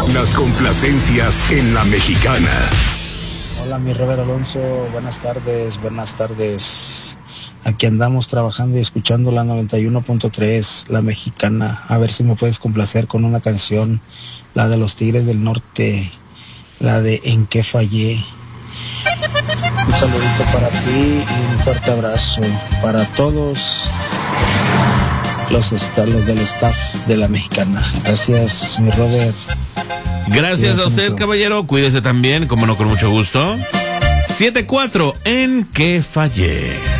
Las complacencias en La Mexicana. Hola, mi Robert Alonso, buenas tardes. Aquí andamos trabajando y escuchando la 91.3, La Mexicana. A ver si me puedes complacer con una canción, la de los Tigres del Norte, la de En qué fallé. Un saludito para ti y un fuerte abrazo para todos los del staff de La Mexicana. Gracias, mi Robert. Gracias a usted, caballero. Cuídese también, como no, con mucho gusto. 7-4, ¿en qué fallé?